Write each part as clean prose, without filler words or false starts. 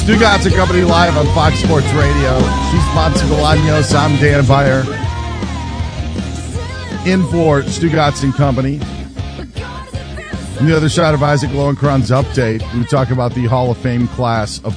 Stugotz and Company live on Fox Sports Radio. She's Monty Bolaños. I'm Dan Beyer. In for Stugotz and Company. On the other side of Isaac Lowenkron's update, we talk about the Hall of Fame class of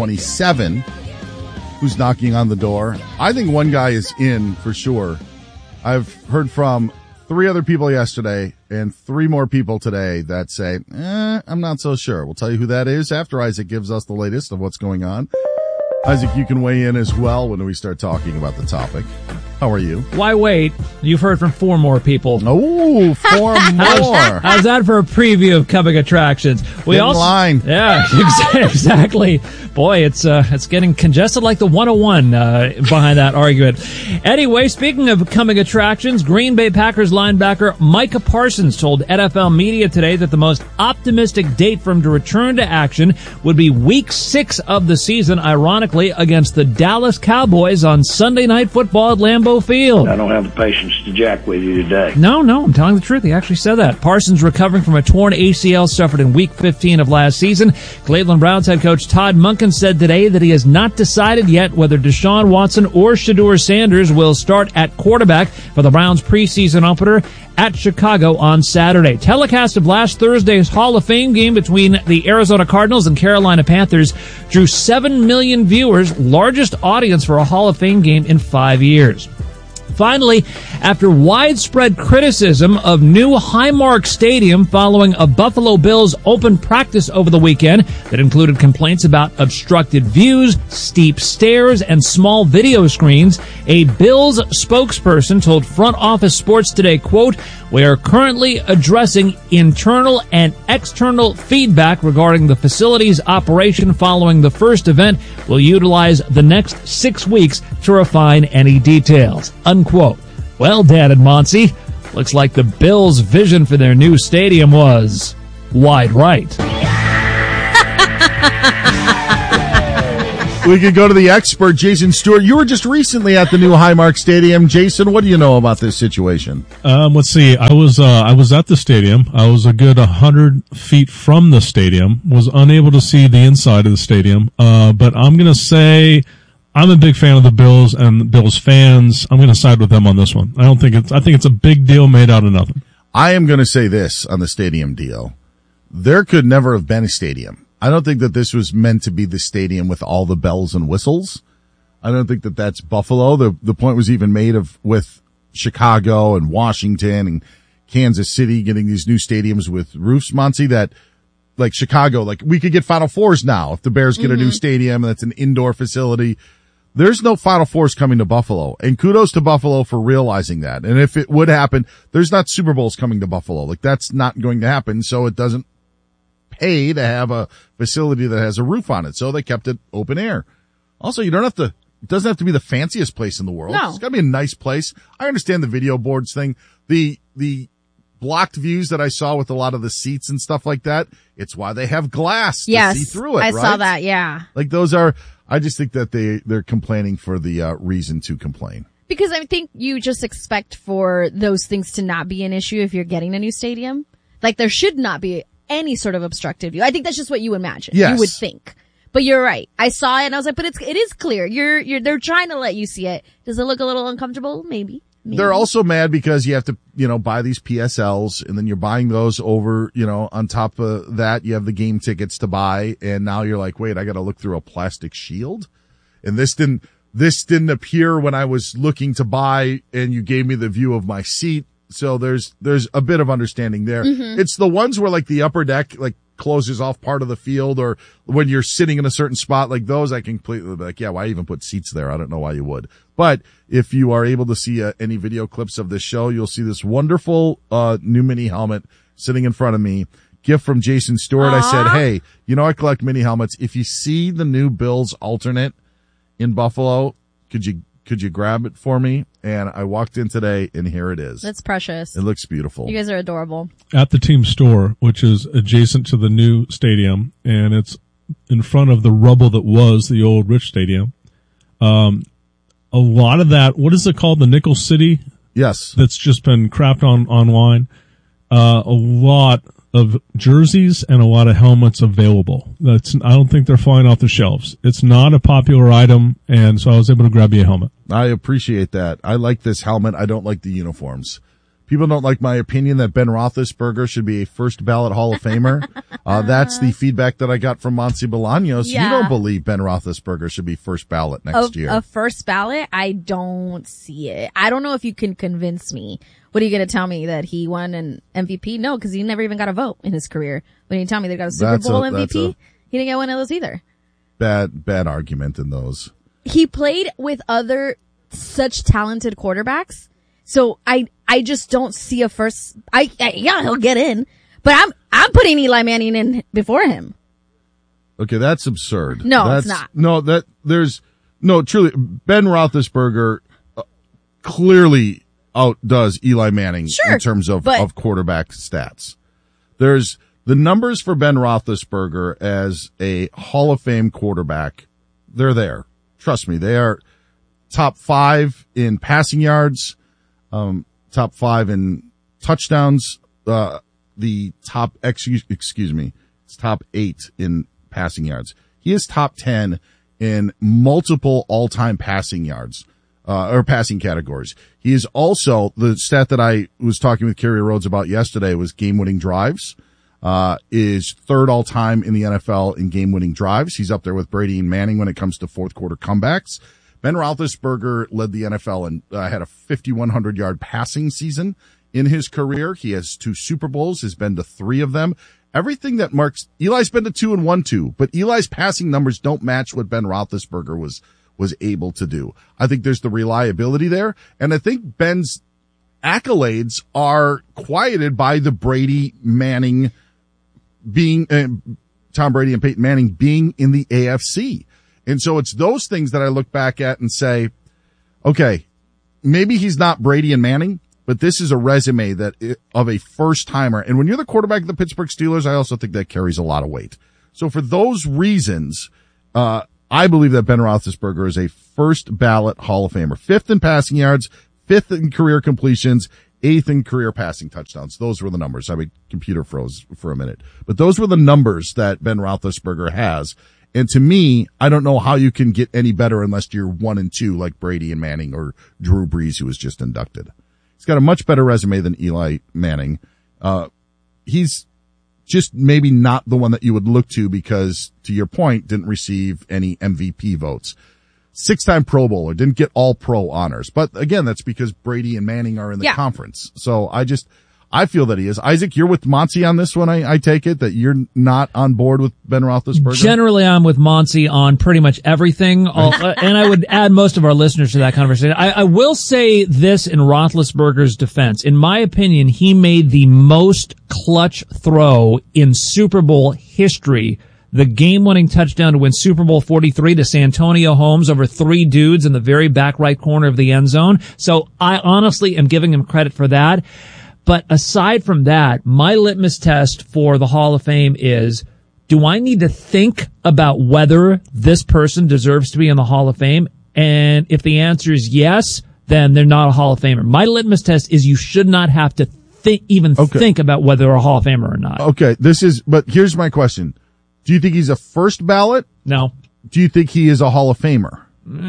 2027. Who's knocking on the door? I think one guy is in for sure. I've heard from 3 other people yesterday and 3 more people today that say, I'm not so sure. We'll tell you who that is after Isaac gives us the latest of what's going on. Isaac, you can weigh in as well when we start talking about the topic. How are you? Why wait? You've heard from 4 more people. Oh, 4 more. How's that for a preview of coming attractions? Get in line. Yeah, exactly. Boy, it's getting congested like the 101 behind that argument. Anyway, speaking of coming attractions, Green Bay Packers linebacker Micah Parsons told NFL media today that the most optimistic date for him to return to action would be Week 6 of the season, ironically, against the Dallas Cowboys on Sunday Night Football at Lambeau Field. I don't have the patience to jack with you today. No, I'm telling the truth. He actually said that. Parsons recovering from a torn ACL suffered in Week 15 of last season. Cleveland Browns head coach Todd Monken said today that he has not decided yet whether Deshaun Watson or Shedeur Sanders will start at quarterback for the Browns preseason opener at Chicago on Saturday. Telecast of last Thursday's Hall of Fame game between the Arizona Cardinals and Carolina Panthers drew 7 million viewers, largest audience for a Hall of Fame game in 5 years. Finally, after widespread criticism of new Highmark Stadium following a Buffalo Bills open practice over the weekend that included complaints about obstructed views, steep stairs, and small video screens, a Bills spokesperson told Front Office Sports Today, quote, "We are currently addressing internal and external feedback regarding the facility's operation following the first event. We'll utilize the next 6 weeks to refine any details." Unquote. Well, Dan and Monty, looks like the Bills' vision for their new stadium was wide right. We could go to the expert, Jason Stewart. You were just recently at the new Highmark Stadium. Jason, what do you know about this situation? Let's see. I was at the stadium. I was a good 100 feet from the stadium. Was unable to see the inside of the stadium. But I'm going to say I'm a big fan of the Bills and Bills fans. I'm going to side with them on this one. I think it's a big deal made out of nothing. I am going to say this on the stadium deal. There could never have been a stadium. I don't think that this was meant to be the stadium with all the bells and whistles. I don't think that that's Buffalo. The point was even made with Chicago and Washington and Kansas City getting these new stadiums with roofs, Monty, that like Chicago, like we could get Final Fours now if the Bears get a new stadium and that's an indoor facility. There's no Final Fours coming to Buffalo, and kudos to Buffalo for realizing that. And if it would happen, there's not Super Bowls coming to Buffalo. Like that's not going to happen, so it doesn't pay to have a facility that has a roof on it. So they kept it open air. Also, it doesn't have to be the fanciest place in the world. No. It's got to be a nice place. I understand the video boards thing. The blocked views that I saw with a lot of the seats and stuff like that, it's why they have glass to see through it, I right? saw that, yeah. Like I just think that they're complaining for the reason to complain. Because I think you just expect for those things to not be an issue if you're getting a new stadium. Like there should not be any sort of obstructive view. I think that's just what you imagine. Yes. You would think. But you're right. I saw it and I was like, but it is clear. They're trying to let you see it. Does it look a little uncomfortable? Maybe. They're also mad because you have to, buy these PSLs and then you're buying those over, on top of that, you have the game tickets to buy. And now you're like, wait, I got to look through a plastic shield. And this didn't appear when I was looking to buy and you gave me the view of my seat. So there's a bit of understanding there. Mm-hmm. It's the ones where like the upper deck, like closes off part of the field, or when you're sitting in a certain spot like those, I completely be like, yeah, why even put seats there? I don't know why you would. But if you are able to see any video clips of this show, you'll see this wonderful new mini helmet sitting in front of me. Gift from Jason Stewart. I said, hey, I collect mini helmets. If you see the new Bills alternate in Buffalo, could you grab it for me? And I walked in today, and here it is. That's precious. It looks beautiful. You guys are adorable. At the team store, which is adjacent to the new stadium, and it's in front of the rubble that was the old Rich Stadium. A lot of that, what is it called? The Nickel City? Yes. That's just been crapped on online. A lot of jerseys and a lot of helmets available. I don't think they're flying off the shelves. It's not a popular item, and so I was able to grab you a helmet. I appreciate that. I like this helmet. I don't like the uniforms. People don't like my opinion that Ben Roethlisberger should be a first ballot Hall of Famer. That's the feedback that I got from Monty Bolaños. Yeah. You don't believe Ben Roethlisberger should be first ballot next year. A first ballot? I don't see it. I don't know if you can convince me. What are you going to tell me, that he won an MVP? No, because he never even got a vote in his career. When you tell me they got a Super Bowl MVP, he didn't get one of those either. Bad argument in those. He played with other such talented quarterbacks. So I just don't see a first. Yeah, he'll get in, but I'm putting Eli Manning in before him. Okay, that's absurd. No, it's not. No, truly, Ben Roethlisberger clearly outdoes Eli Manning in terms of quarterback stats. There's the numbers for Ben Roethlisberger as a Hall of Fame quarterback. They're there. Trust me, they are top 5 in passing yards. Top 5 in touchdowns, the top, it's top 8 in passing yards. He is top 10 in multiple all-time passing yards, or passing categories. He is also, the stat that I was talking with Kerry Rhodes about yesterday was game-winning drives, is third all-time in the NFL in game-winning drives. He's up there with Brady and Manning when it comes to fourth quarter comebacks. Ben Roethlisberger led the NFL and had a 5,100-yard passing season in his career. He has 2 Super Bowls, has been to 3 of them. Everything that marks Eli's been to 2 and 1-2, but Eli's passing numbers don't match what Ben Roethlisberger was able to do. I think there's the reliability there, and I think Ben's accolades are quieted by the Brady Manning being Tom Brady and Peyton Manning being in the AFC. And so it's those things that I look back at and say, okay, maybe he's not Brady and Manning, but this is a resume of a first timer. And when you're the quarterback of the Pittsburgh Steelers, I also think that carries a lot of weight. So for those reasons, I believe that Ben Roethlisberger is a first ballot Hall of Famer. 5th in passing yards, 5th in career completions, 8th in career passing touchdowns. Those were the numbers. My computer froze for a minute, but those were the numbers that Ben Roethlisberger has. And to me, I don't know how you can get any better unless you're 1 and 2 like Brady and Manning or Drew Brees, who was just inducted. He's got a much better resume than Eli Manning. He's just maybe not the one that you would look to because, to your point, didn't receive any MVP votes. 6-time Pro Bowler, didn't get all pro honors. But again, that's because Brady and Manning are in the conference. So I feel that he is. Isaac, you're with Monty on this one, I take it, that you're not on board with Ben Roethlisberger? Generally, I'm with Monty on pretty much everything, and I would add most of our listeners to that conversation. I will say this in Roethlisberger's defense. In my opinion, he made the most clutch throw in Super Bowl history. The game-winning touchdown to win Super Bowl 43 to Santonio Holmes over 3 dudes in the very back right corner of the end zone. So I honestly am giving him credit for that. But aside from that, my litmus test for the Hall of Fame is, do I need to think about whether this person deserves to be in the Hall of Fame? And if the answer is yes, then they're not a Hall of Famer. My litmus test is you should not have to think about whether they're a Hall of Famer or not. Okay, but here's my question. Do you think he's a first ballot? No. Do you think he is a Hall of Famer?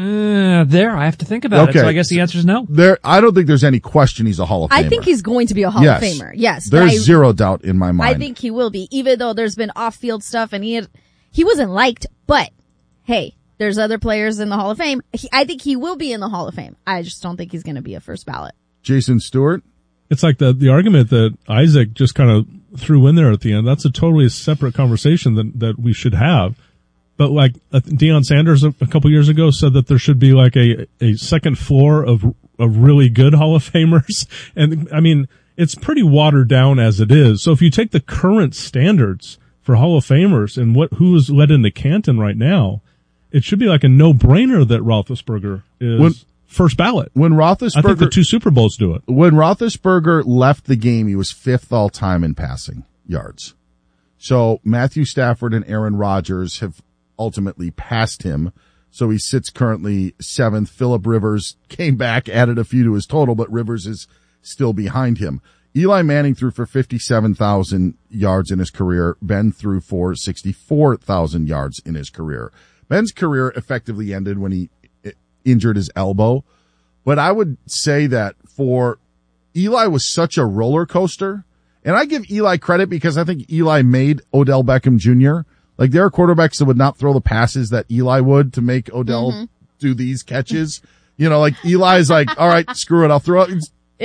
I have to think about it. So I guess the answer is no. I don't think there's any question he's a Hall of Famer. I think he's going to be a Hall of Famer. Yes. There's zero doubt in my mind. I think he will be, even though there's been off-field stuff and he wasn't liked, but hey, there's other players in the Hall of Fame. I think he will be in the Hall of Fame. I just don't think he's going to be a first ballot. Jason Stewart? It's like the argument that Isaac just kind of threw in there at the end. That's a totally separate conversation that we should have. But like Deion Sanders a couple years ago said that there should be like a second floor of really good Hall of Famers. And I mean, it's pretty watered down as it is. So if you take the current standards for Hall of Famers and who is led into Canton right now, it should be like a no-brainer that Roethlisberger is first ballot. When Roethlisberger, I think the 2 Super Bowls do it. When Roethlisberger left the game, he was 5th all time in passing yards. So Matthew Stafford and Aaron Rodgers have ultimately passed him. So he sits currently 7th. Phillip Rivers came back, added a few to his total, but Rivers is still behind him. Eli Manning threw for 57,000 yards in his career. Ben threw for 64,000 yards in his career. Ben's career effectively ended when he injured his elbow. But I would say that for Eli was such a roller coaster. And I give Eli credit because I think Eli made Odell Beckham Jr. Like, there are quarterbacks that would not throw the passes that Eli would to make Odell do these catches. You know, like Eli's like, all right, screw it. I'll throw it.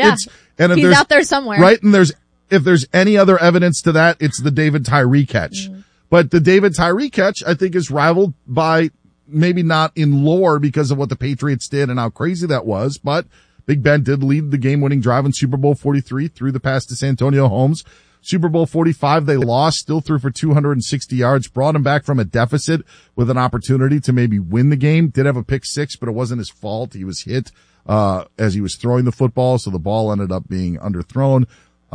And if he's out there somewhere. Right. And if there's any other evidence to that, it's the David Tyree catch. But the David Tyree catch, I think, is rivaled by, maybe not in lore because of what the Patriots did and how crazy that was, but Big Ben did lead the game-winning drive in Super Bowl 43, threw the pass to Santonio Holmes. Super Bowl 45, they lost, still threw for 260 yards, brought him back from a deficit with an opportunity to maybe win the game. Did have a pick six, but it wasn't his fault. He was hit as he was throwing the football, so the ball ended up being underthrown.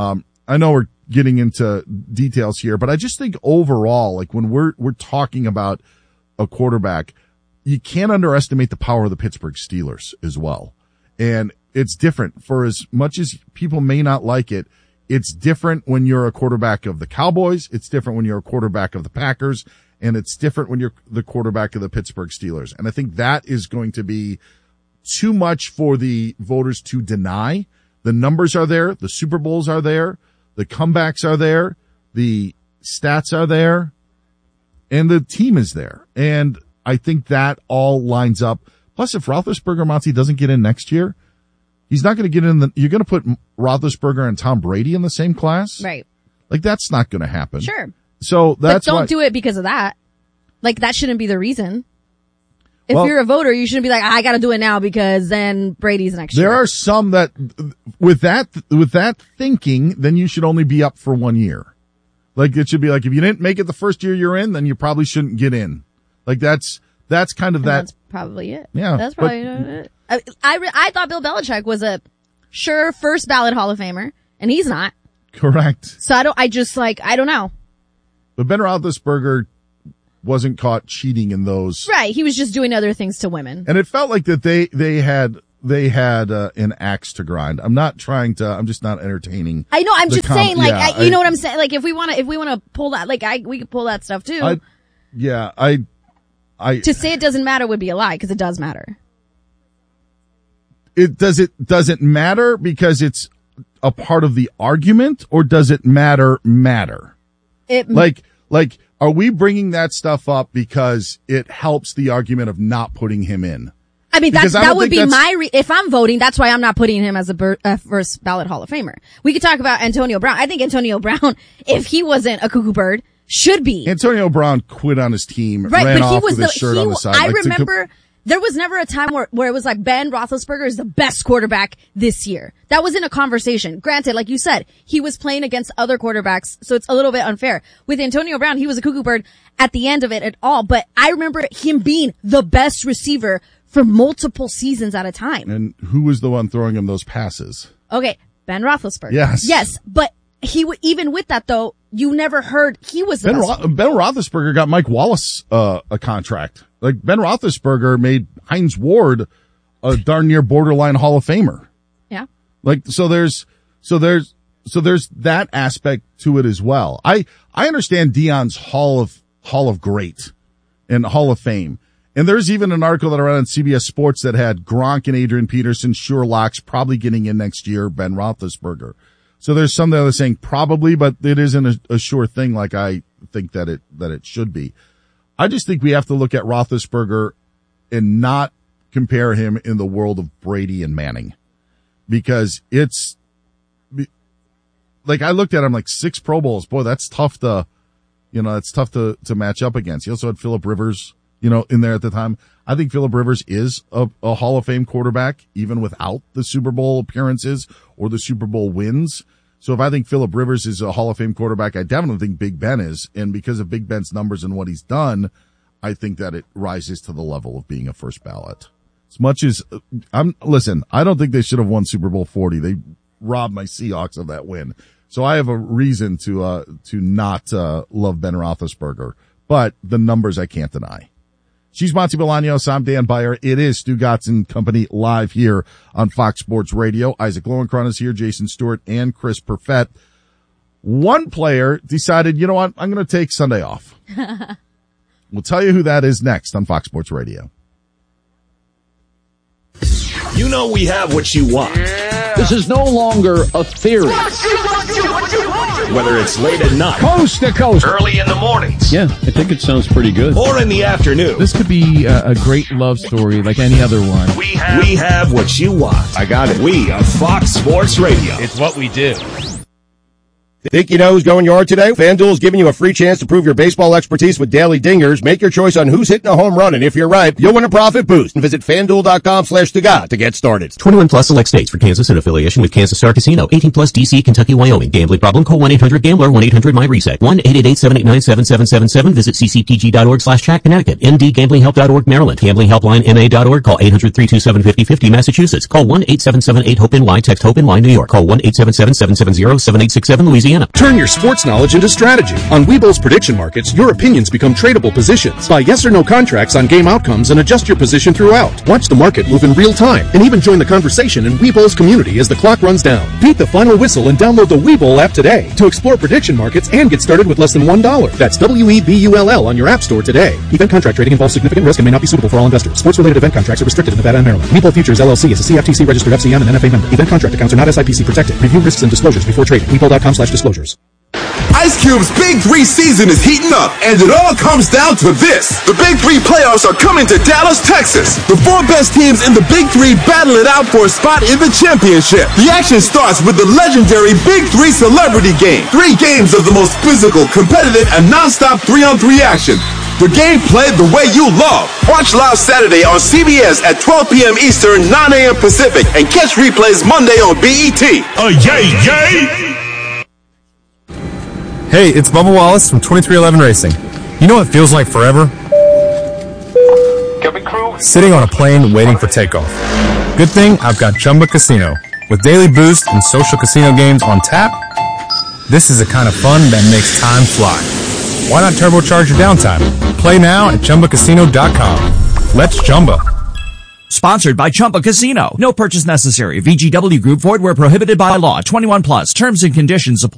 I know we're getting into details here, but I just think overall, like when we're talking about a quarterback, you can't underestimate the power of the Pittsburgh Steelers as well. And it's different. For as much as people may not like it, it's different when you're a quarterback of the Cowboys. It's different when you're a quarterback of the Packers. And it's different when you're the quarterback of the Pittsburgh Steelers. And I think that is going to be too much for the voters to deny. The numbers are there. The Super Bowls are there. The comebacks are there. The stats are there. And the team is there. And I think that all lines up. Plus, if Roethlisberger, Monty, doesn't get in next year, he's not going to get in you're going to put Roethlisberger and Tom Brady in the same class? Right. Like, that's not going to happen. Sure. So that's But don't do it because of that. Like, that shouldn't be the reason. If Well, you're a voter, you shouldn't be like, I got to do it now because then Brady's next year. There are some that, with that thinking, then you should only be up for 1 year. Like, it should be like, if you didn't make it the first year you're in, then you probably shouldn't get in. Like, that's kind of that. That's probably it. Yeah, That's probably it. I thought Bill Belichick was a sure first ballot Hall of Famer, and he's not. Correct. So I don't know. But Ben Roethlisberger wasn't caught cheating in those. Right. He was just doing other things to women. And it felt like that they had an axe to grind. I'm just not entertaining. I know. I'm just saying, like, yeah, you know what I'm saying? Like, if we want to pull that, like, we could pull that stuff too. To say it doesn't matter would be a lie, because it does matter. It doesn't matter because it's a part of the argument, or does it matter? Like, are we bringing that stuff up because it helps the argument of not putting him in? I mean, that would be if I'm voting, that's why I'm not putting him as a first ballot Hall of Famer. We could talk about Antonio Brown. I think Antonio Brown, if he wasn't a cuckoo bird, should be. Antonio Brown quit on his team, right, ran but off with his shirt on the side. I remember there was never a time where it was like Ben Roethlisberger is the best quarterback this year. That wasn't a conversation. Granted, like you said, he was playing against other quarterbacks, so it's a little bit unfair. With Antonio Brown, he was a cuckoo bird at the end of it at all, but I remember him being the best receiver for multiple seasons at a time. And who was the one throwing him those passes? Okay, Ben Roethlisberger. Yes, but even with that though, you never heard he was the best. Ben Roethlisberger got Mike Wallace a contract. Like, Ben Roethlisberger made Hines Ward a darn near borderline Hall of Famer. Yeah. Like, so there's that aspect to it as well. I understand Dion's Hall of Great and Hall of Fame. And there's even an article that I read on CBS Sports that had Gronk and Adrian Peterson, sure locks, probably getting in next year, Ben Roethlisberger. So there's some that are saying probably, but it isn't a sure thing like I think that it should be. I just think we have to look at Roethlisberger and not compare him in the world of Brady and Manning, because it's like, I looked at him like 6 Pro Bowls. Boy, that's tough to match up against. He also had Phillip Rivers, in there at the time. I think Phillip Rivers is a Hall of Fame quarterback, even without the Super Bowl appearances or the Super Bowl wins. So if I think Phillip Rivers is a Hall of Fame quarterback, I definitely think Big Ben is. And because of Big Ben's numbers and what he's done, I think that it rises to the level of being a first ballot. As much as I don't think they should have won Super Bowl 40. They robbed my Seahawks of that win. So I have a reason to not love Ben Roethlisberger, but the numbers I can't deny. She's Monty Bolaños. I'm Dan Beyer. It is Stu Gatz and Company live here on Fox Sports Radio. Isaac Lowenkron is here, Jason Stewart, and Chris Perfett. One player decided, you know what, I'm going to take Sunday off. We'll tell you who that is next on Fox Sports Radio. You know we have what you want. Yeah. This is no longer a theory. Whether it's late at night, coast to coast, early in the mornings. Yeah, I think it sounds pretty good. Or in the afternoon. This could be a great love story like any other one. We have what you want. I got it. We are Fox Sports Radio. It's what we do. Think you know who's going yard today? FanDuel is giving you a free chance to prove your baseball expertise with daily dingers. Make your choice on who's hitting a home run, and if you're right, you'll win a profit boost. And visit FanDuel.com/Tagat to get started. 21 plus select states for Kansas in affiliation with Kansas Star Casino. 18 plus DC, Kentucky, Wyoming. Gambling problem? Call 1-800-GAMBLER, 1-800-MY-RESET. 1-888-789-7777. Visit ccpg.org/track Connecticut. ndgamblinghelp.org Maryland. gamblinghelplinema.org. Call 800-327-5050 Massachusetts. Call 1-877-8-HOPE-NY. Text HOPE-NY New York. Call 1-877-770-7867 Louisiana. Turn your sports knowledge into strategy. On Webull's prediction markets, your opinions become tradable positions. Buy yes or no contracts on game outcomes and adjust your position throughout. Watch the market move in real time and even join the conversation in Webull's community as the clock runs down. Beat the final whistle and download the Webull app today to explore prediction markets and get started with less than $1. That's WEBULL on your app store today. Event contract trading involves significant risk and may not be suitable for all investors. Sports-related event contracts are restricted in Nevada and Maryland. Webull Futures LLC is a CFTC registered FCM and NFA member. Event contract accounts are not SIPC protected. Review risks and disclosures before trading. Webull.com/disclosures. Ice Cube's Big 3 season is heating up, and it all comes down to this. The Big 3 playoffs are coming to Dallas, Texas. The 4 best teams in the Big 3 battle it out for a spot in the championship. The action starts with the legendary Big 3 Celebrity Game. 3 games of the most physical, competitive, and non-stop 3-on-3 action. The game played the way you love. Watch live Saturday on CBS at 12 p.m. Eastern, 9 a.m. Pacific, and catch replays Monday on BET. Yay, yay! Hey, it's Bubba Wallace from 2311 Racing. You know what feels like forever? Sitting on a plane waiting for takeoff. Good thing I've got Chumba Casino. With daily boost and social casino games on tap, this is the kind of fun that makes time fly. Why not turbocharge your downtime? Play now at ChumbaCasino.com. Let's Chumba. Sponsored by Chumba Casino. No purchase necessary. VGW Group. Void where prohibited by law. 21 plus. Terms and conditions apply.